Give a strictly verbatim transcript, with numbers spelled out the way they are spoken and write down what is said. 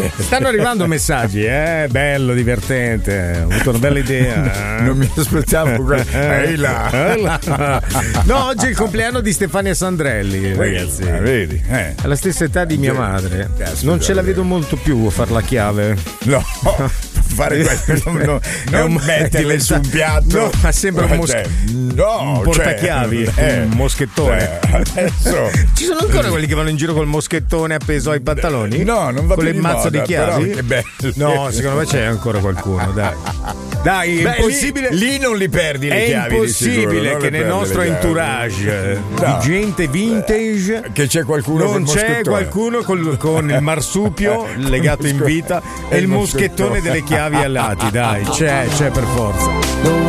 Stanno arrivando messaggi, eh? Bello, divertente. Ho avuto una bella idea. Non mi aspettavo quel... Ehi là. No, oggi è il compleanno di Stefania Sandrelli, ragazzi. Ah, vedi? Eh. Alla stessa età di mia madre. Caspita, Non ce la vedo molto più a far la chiave. No. Fare questo, no, non un, metterle su un piatto, no, ma sembra un, mos- cioè, no, un portachiavi, cioè, un moschettone. Cioè, adesso ci sono ancora quelli che vanno in giro col moschettone appeso ai pantaloni? No, non va con più le di mazzo moda, di chiavi? Però, che bello. No, secondo me c'è ancora qualcuno, dai. Dai, è Beh, impossibile. Lì, lì non li perdi le è chiavi. impossibile sicuro, che nel nostro entourage no. di gente vintage che c'è qualcuno non c'è qualcuno col, con il marsupio legato in vita e il moschettone delle chiavi ai lati. Dai, c'è, c'è per forza.